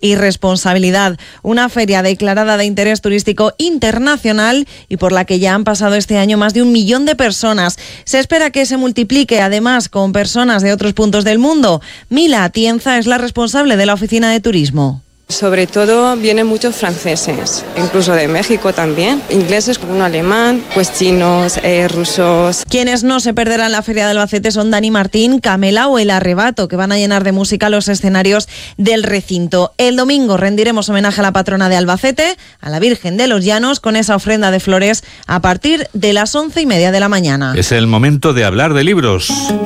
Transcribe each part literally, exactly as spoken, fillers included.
y responsabilidad. Una feria declarada de interés turístico internacional y por la que ya han pasado este año más de un millón de personas. Se espera que se multiplique además con personas de otros puntos del mundo. Mila Atienza es la responsable de la oficina de turismo. Sobre todo vienen muchos franceses, incluso de México también, ingleses, uno alemán, pues chinos, eh, rusos. Quienes no se perderán la Feria de Albacete son Dani Martín, Camela o El Arrebato, que van a llenar de música los escenarios del recinto. El domingo rendiremos homenaje a la patrona de Albacete, a la Virgen de los Llanos, con esa ofrenda de flores a partir de las once y media de la mañana. Es el momento de hablar de libros.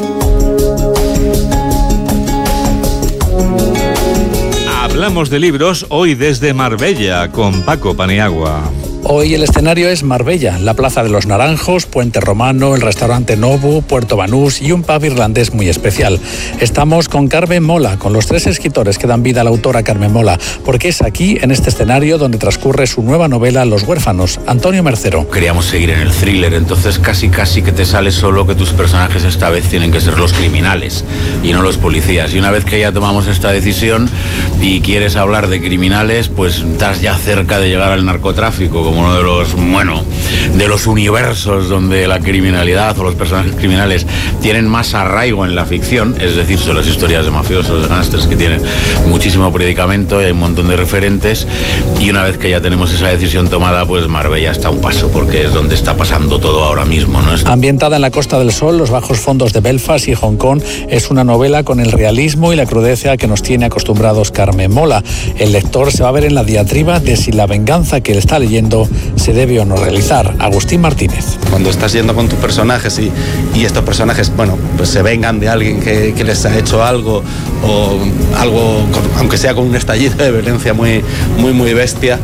Hablamos de libros hoy desde Marbella con Paco Paniagua. Hoy el escenario es Marbella, la Plaza de los Naranjos, Puente Romano, el restaurante Nobu, Puerto Banús y un pub irlandés muy especial. Estamos con Carmen Mola, con los tres escritores que dan vida a la autora Carmen Mola, porque es aquí, en este escenario, donde transcurre su nueva novela Los huérfanos. Antonio Mercero. Queríamos seguir en el thriller, entonces casi casi que te sale solo que tus personajes esta vez tienen que ser los criminales y no los policías. Y una vez que ya tomamos esta decisión y quieres hablar de criminales, pues estás ya cerca de llegar al narcotráfico, como uno de los, bueno, de los universos donde la criminalidad o los personajes criminales tienen más arraigo en la ficción, es decir, son las historias de mafiosos, de gángsters, que tienen muchísimo predicamento y hay un montón de referentes, y una vez que ya tenemos esa decisión tomada, pues Marbella está a un paso, porque es donde está pasando todo ahora mismo, ¿no? Ambientada en la Costa del Sol, los bajos fondos de Belfast y Hong Kong, es una novela con el realismo y la crudeza que nos tiene acostumbrados Carmen Mola. El lector se va a ver en la diatriba de si la venganza que él está leyendo se debe o no realizar. Agustín Martínez. Cuando estás yendo con tus personajes y, y estos personajes, bueno, pues se vengan de alguien que, que les ha hecho algo o algo, con, aunque sea con un estallido de violencia muy, muy, muy bestia,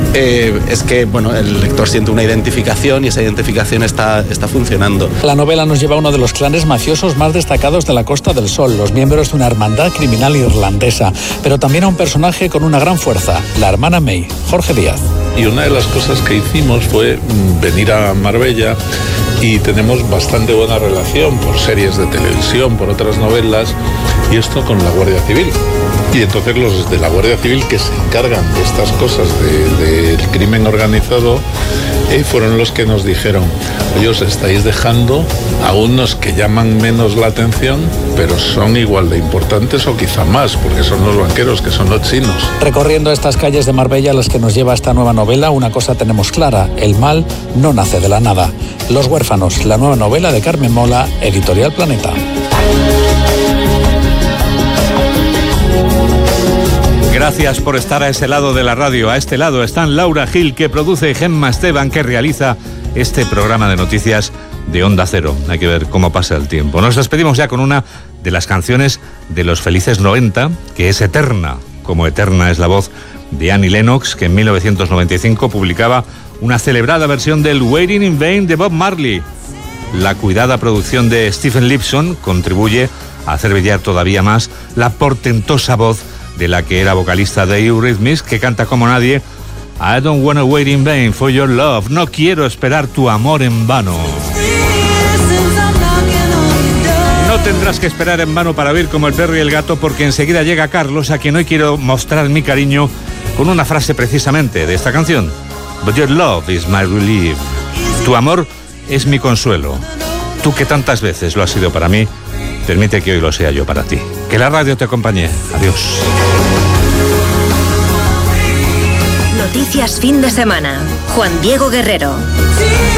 eh, es que, bueno, el lector siente una identificación y esa identificación está, está funcionando. La novela nos lleva a uno de los clanes mafiosos más destacados de la Costa del Sol, los miembros de una hermandad criminal irlandesa, pero también a un personaje con una gran fuerza, la hermana May, Jorge Díaz. Y una de las cosas que hicimos fue venir a Marbella y tenemos bastante buena relación por series de televisión, por otras novelas, y esto con la Guardia Civil. Y entonces los de la Guardia Civil que se encargan de estas cosas del de, de crimen organizado eh, fueron los que nos dijeron: oye, os estáis dejando a unos que llaman menos la atención, pero son igual de importantes o quizá más, porque son los banqueros, que son los chinos. Recorriendo estas calles de Marbella a las que nos lleva esta nueva novela, una cosa tenemos clara: el mal no nace de la nada. Los huérfanos, la nueva novela de Carmen Mola, Editorial Planeta. Gracias por estar a ese lado de la radio. A este lado están Laura Gil, que produce, y Gemma Esteban, que realiza este programa de noticias de Onda Cero. Hay que ver cómo pasa el tiempo. Nos despedimos ya con una de las canciones de los felices noventa, que es eterna, como eterna es la voz de Annie Lennox, que en mil novecientos noventa y cinco publicaba una celebrada versión del Waiting in Vain de Bob Marley. La cuidada producción de Stephen Lipson contribuye a hacer brillar todavía más la portentosa voz de la que era vocalista de Eurythmics, que canta como nadie: I don't wanna wait in vain for your love. No quiero esperar tu amor en vano. No tendrás que esperar en vano para oír Como el perro y el gato, porque enseguida llega Carlos, a quien hoy quiero mostrar mi cariño con una frase precisamente de esta canción: But your love is my relief. Tu amor es mi consuelo. Tú, que tantas veces lo has sido para mí, permite que hoy lo sea yo para ti. Que la radio te acompañe. Adiós. Noticias fin de semana. Juan Diego Guerrero.